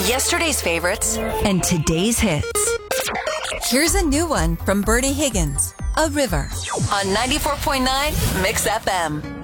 Yesterday's favorites and today's hits. Here's a new one from Bernie Higgins, A River. on 94.9 Mix FM.